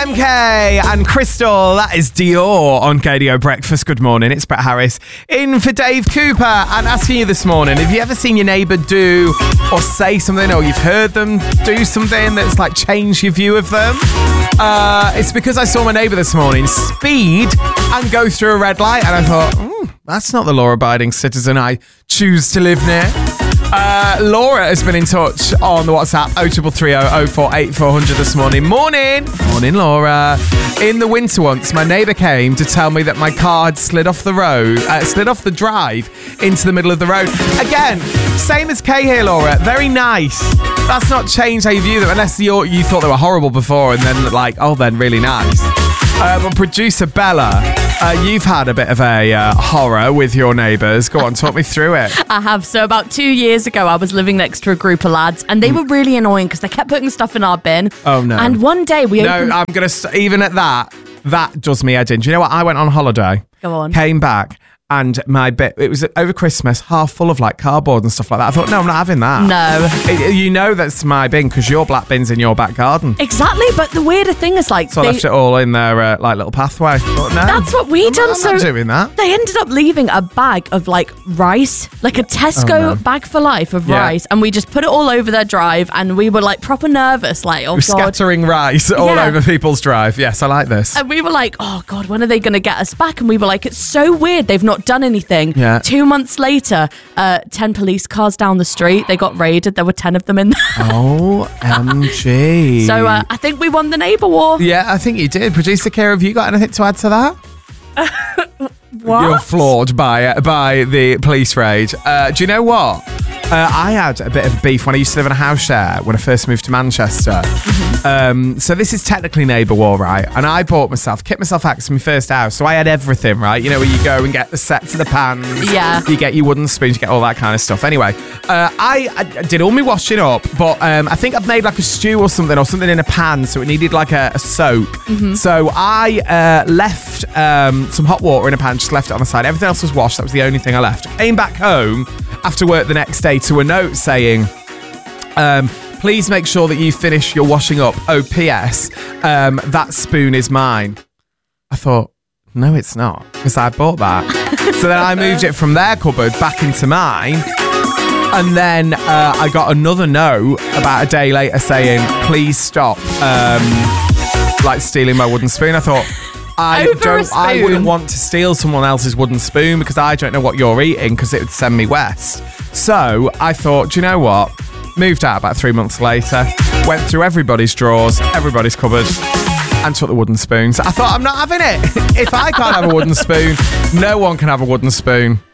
MK and Crystal, that is Dior on KDO Breakfast. Good morning, it's Brett Harris in for Dave Cooper and asking you this morning, have you ever seen your neighbour do or say something, or you've heard them do something that's like changed your view of them? It's because I saw my neighbour this morning speed and go through a red light, and I thought, that's not the law-abiding citizen I choose to live near. Laura has been in touch on the WhatsApp 0330 048 400 this morning. Morning, Laura. In the winter once, my neighbour came to tell me that my car had slid off the drive into the middle of the road. Again, same as Kay here, Laura. Very nice. That's not changed how you view them, unless you thought they were horrible before and then then really nice. But producer Bella, you've had a bit of a horror with your neighbours. Go on, talk me through it. I have. So about 2 years ago, I was living next to a group of lads, and they were really annoying because they kept putting stuff in our bin. Oh, no. And one day we opened... No, I'm going to... Even at that does me head in. Do you know what? I went on holiday. Go on. Came back. And my bit, it was over Christmas, half full of like cardboard and stuff like that. I thought, no, I'm not having that. No. You know that's my bin because your black bin's in your back garden. Exactly, but the weirder thing is So I left it all in their little pathway. But no, that's what we done. I'm not doing that. They ended up leaving a bag of rice, like a Tesco bag for life of rice, and we just put it all over their drive, and we were proper nervous, oh God. Scattering rice all over people's drive. Yes, I like this. And we were like, oh God, when are they going to get us back? And we were like, it's so weird. They've not done anything. Yeah. 2 months later, 10 police cars down the street. They got raided. There were 10 of them in there. OMG. So I think we won the neighbour war. Yeah, I think you did. Producer Care, have you got anything to add to that? What? You're floored by the police raid. Do you know what? I had a bit of beef when I used to live in a house share when I first moved to Manchester. So this is technically neighbour war, right? And I kicked myself out to my first house. So I had everything, right? You know, where you go and get the sets of the pans. Yeah. You get your wooden spoons, you get all that kind of stuff. Anyway, I did all my washing up, but I think I'd made like a stew or something in a pan. So it needed like a soak. So I left some hot water in a pan, just left it on the side. Everything else was washed. That was the only thing I left. Came back home after work the next day to a note saying, please make sure that you finish your washing up. Oh, P.S. That spoon is mine. I thought, no, it's not, because I bought that. So then I moved it from their cupboard back into mine. And then I got another note about a day later saying, please stop stealing my wooden spoon. I thought, I wouldn't want to steal someone else's wooden spoon because I don't know what you're eating because it would send me west. So I thought, do you know what? Moved out about 3 months later, went through everybody's drawers, everybody's cupboard, and took the wooden spoons. I thought, I'm not having it. If I can't have a wooden spoon, no one can have a wooden spoon.